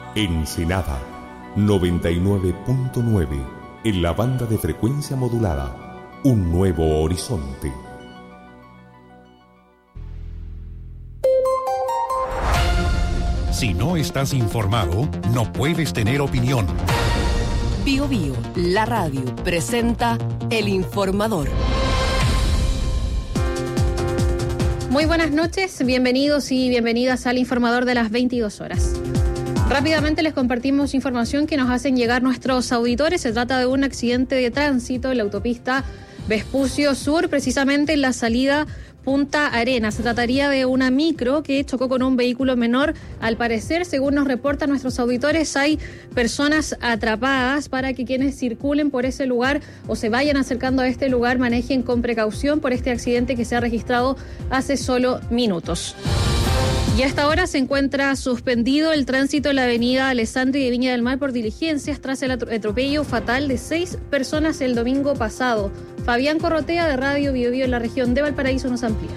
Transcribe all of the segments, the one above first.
Ensenada 99.9 en la banda de frecuencia modulada. Un nuevo horizonte. Si no estás informado, no puedes tener opinión. Bio Bio, la radio, presenta El Informador. Muy buenas noches, bienvenidos y bienvenidas al Informador de las 22 horas. Rápidamente les compartimos información que nos hacen llegar nuestros auditores. Se trata de un accidente de tránsito en la autopista Vespucio Sur, precisamente en la salida Punta Arenas. Se trataría de una micro que chocó con un vehículo menor. Al parecer, según nos reportan nuestros auditores, hay personas atrapadas. Para que quienes circulen por ese lugar o se vayan acercando a este lugar manejen con precaución por este accidente que se ha registrado hace solo minutos. Y a esta hora se encuentra suspendido el tránsito en la avenida Alessandri de Viña del Mar por diligencias tras el atropello fatal de 6 personas el domingo pasado. Fabián Corrotea de Radio Bio Bio en la región de Valparaíso nos amplía.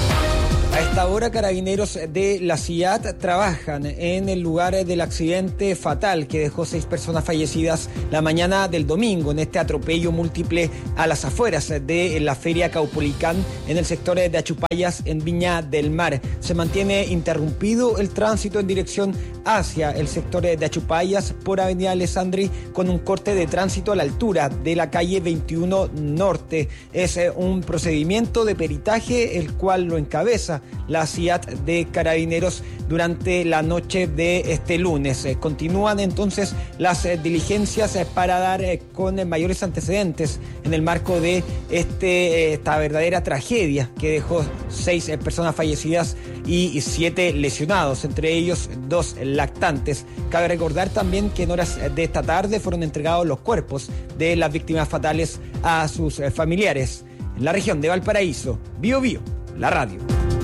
A esta hora, carabineros de la ciudad trabajan en el lugar del accidente fatal que dejó 6 personas fallecidas la mañana del domingo en este atropello múltiple a las afueras de la Feria Caupolicán en el sector de Achupayas en Viña del Mar. Se mantiene interrumpido el tránsito en dirección hacia el sector de Achupayas por Avenida Alessandri con un corte de tránsito a la altura de la calle 21 Norte. Es un procedimiento de peritaje el cual lo encabeza la ciudad de Carabineros durante la noche de este lunes. Continúan entonces las diligencias para dar con mayores antecedentes en el marco de esta verdadera tragedia que dejó 6 personas fallecidas y 7 lesionados, entre ellos 2 lactantes. Cabe recordar también que en horas de esta tarde fueron entregados los cuerpos de las víctimas fatales a sus familiares. En la región de Valparaíso, Bio Bio, la radio.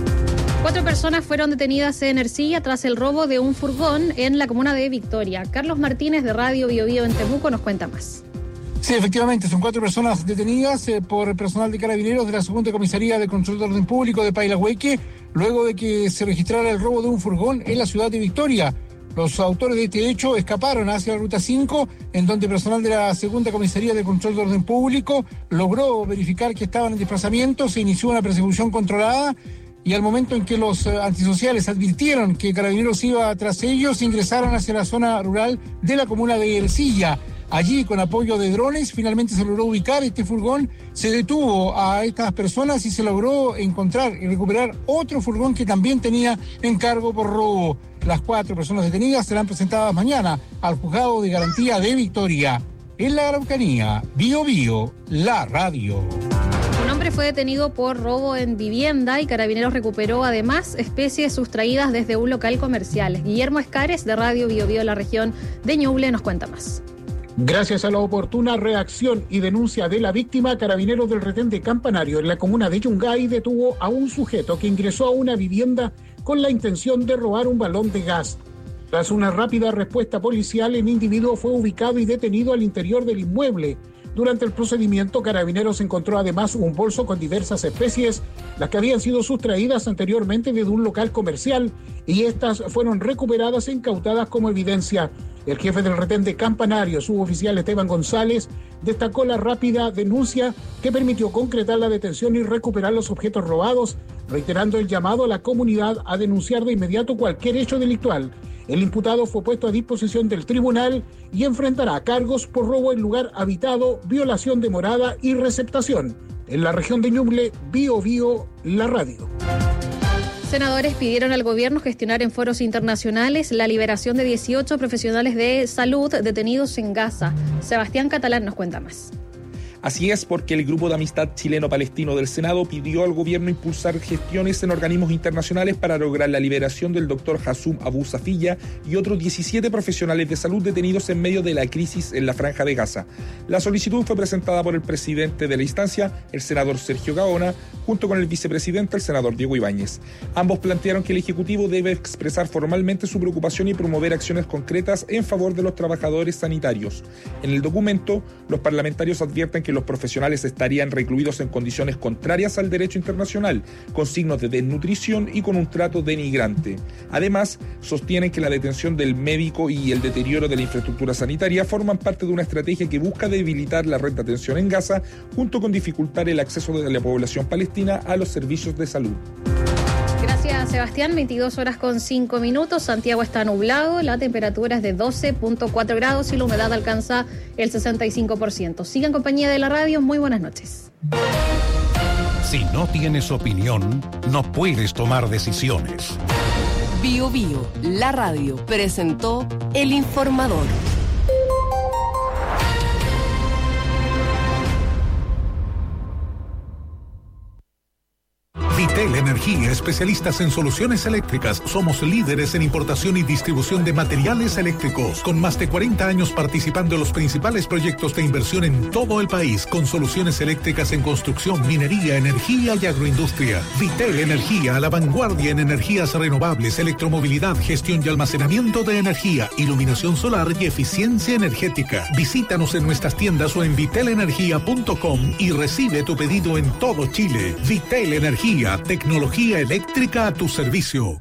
4 personas fueron detenidas en Ercilla tras el robo de un furgón en la comuna de Victoria. Carlos Martínez de Radio Bio Bio en Temuco nos cuenta más. Sí, efectivamente, son 4 personas detenidas por personal de Carabineros de la Segunda Comisaría de Control de Orden Público de Pailahueque, luego de que se registrara el robo de un furgón en la ciudad de Victoria. Los autores de este hecho escaparon hacia la Ruta 5, en donde personal de la Segunda Comisaría de Control de Orden Público logró verificar que estaban en desplazamiento. Se inició una persecución controlada y al momento en que los antisociales advirtieron que Carabineros iba tras ellos, ingresaron hacia la zona rural de la comuna de Ercilla. Allí, con apoyo de drones, finalmente se logró ubicar este furgón, se detuvo a estas personas y se logró encontrar y recuperar otro furgón que también tenía encargo por robo. Las 4 personas detenidas serán presentadas mañana al Juzgado de Garantía de Victoria. En la Araucanía, Bio Bio, la radio. Un hombre fue detenido por robo en vivienda y Carabineros recuperó además especies sustraídas desde un local comercial. Guillermo Escares de Radio Bio Bio en la región de Ñuble nos cuenta más. Gracias a la oportuna reacción y denuncia de la víctima, Carabineros del Retén de Campanario en la comuna de Yungay detuvo a un sujeto que ingresó a una vivienda con la intención de robar un balón de gas. Tras una rápida respuesta policial, el individuo fue ubicado y detenido al interior del inmueble. Durante el procedimiento, Carabineros encontró además un bolso con diversas especies, las que habían sido sustraídas anteriormente desde un local comercial, y estas fueron recuperadas e incautadas como evidencia. El jefe del retén de Campanario, suboficial Esteban González, destacó la rápida denuncia que permitió concretar la detención y recuperar los objetos robados, reiterando el llamado a la comunidad a denunciar de inmediato cualquier hecho delictual. El imputado fue puesto a disposición del tribunal y enfrentará cargos por robo en lugar habitado, violación de morada y receptación. En la región de Ñuble, Bio Bio, la radio. Senadores pidieron al gobierno gestionar en foros internacionales la liberación de 18 profesionales de salud detenidos en Gaza. Sebastián Catalán nos cuenta más. Así es, porque el Grupo de Amistad Chileno-Palestino del Senado pidió al gobierno impulsar gestiones en organismos internacionales para lograr la liberación del doctor Hassum Abu Safiyya y otros 17 profesionales de salud detenidos en medio de la crisis en la Franja de Gaza. La solicitud fue presentada por el presidente de la instancia, el senador Sergio Gaona, junto con el vicepresidente, el senador Diego Ibáñez. Ambos plantearon que el Ejecutivo debe expresar formalmente su preocupación y promover acciones concretas en favor de los trabajadores sanitarios. En el documento, los parlamentarios advierten que los profesionales estarían recluidos en condiciones contrarias al derecho internacional, con signos de desnutrición y con un trato denigrante. Además, sostienen que la detención del médico y el deterioro de la infraestructura sanitaria forman parte de una estrategia que busca debilitar la red de atención en Gaza, junto con dificultar el acceso de la población palestina a los servicios de salud. Gracias, Sebastián. 22:05. Santiago está nublado, la temperatura es de 12.4 grados y la humedad alcanza el 65%. Siga en compañía de la radio. Muy buenas noches. Si no tienes opinión, no puedes tomar decisiones. Bio Bio, la radio, presentó El Informador. Vitel Energía, especialistas en soluciones eléctricas. Somos líderes en importación y distribución de materiales eléctricos, con más de 40 años participando en los principales proyectos de inversión en todo el país, con soluciones eléctricas en construcción, minería, energía y agroindustria. Vitel Energía, a la vanguardia en energías renovables, electromovilidad, gestión y almacenamiento de energía, iluminación solar y eficiencia energética. Visítanos en nuestras tiendas o en vitelenergia.com y recibe tu pedido en todo Chile. Vitel Energía, tecnología eléctrica a tu servicio.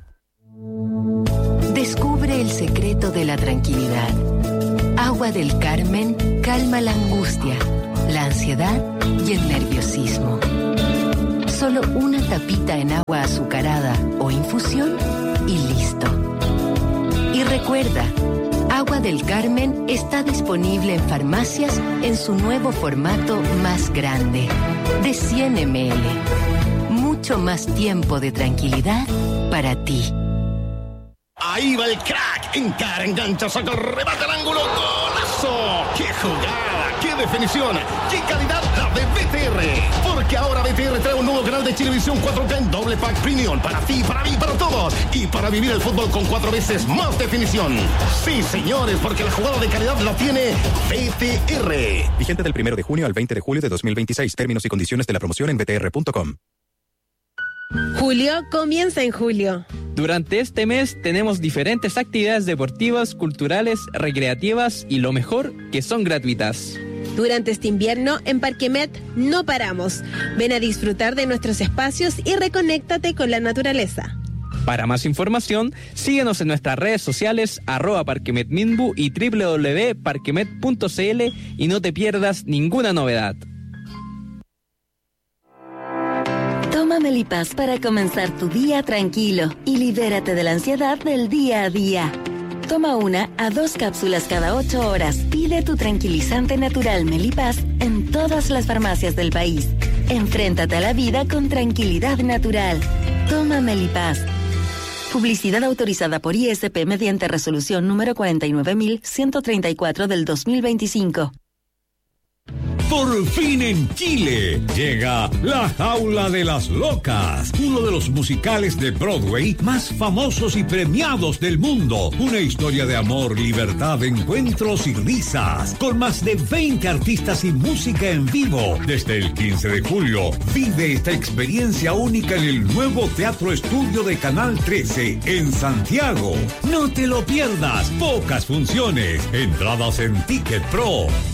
Descubre el secreto de la tranquilidad. Agua del Carmen calma la angustia, la ansiedad y el nerviosismo. Solo una tapita en agua azucarada o infusión y listo. Y recuerda, Agua del Carmen está disponible en farmacias en su nuevo formato más grande, de 100 ml. Mucho más tiempo de tranquilidad para ti. Ahí va el crack. Encara, engancha, saca, remata el ángulo. ¡Golazo! ¡Qué jugada! ¡Qué definición! ¡Qué calidad la de BTR! Porque ahora BTR trae un nuevo canal de Chilevisión 4K en doble pack premium. Para ti, para mí, para todos. Y para vivir el fútbol con 4 veces más definición. Sí, señores, porque la jugada de calidad la tiene BTR. Vigente del 1 de junio al 20 de julio de 2026. Términos y condiciones de la promoción en btr.com. Julio comienza en julio. Durante este mes tenemos diferentes actividades deportivas, culturales, recreativas y lo mejor, que son gratuitas. Durante este invierno, en Parquemet no paramos. Ven a disfrutar de nuestros espacios y reconéctate con la naturaleza. Para más información, síguenos en nuestras redes sociales @parquemetminbu y www.parquemet.cl y no te pierdas ninguna novedad. Toma Melipaz para comenzar tu día tranquilo y libérate de la ansiedad del día a día. Toma 1 a 2 cápsulas cada 8 horas. Pide tu tranquilizante natural Melipaz en todas las farmacias del país. Enfréntate a la vida con tranquilidad natural. Toma Melipaz. Publicidad autorizada por ISP mediante resolución número 49.134 del 2025. Por fin en Chile llega La Jaula de las Locas, uno de los musicales de Broadway más famosos y premiados del mundo. Una historia de amor, libertad, encuentros y risas, con más de 20 artistas y música en vivo. Desde el 15 de julio, vive esta experiencia única en el nuevo Teatro Estudio de Canal 13 en Santiago. No te lo pierdas, pocas funciones, entradas en Ticket Pro.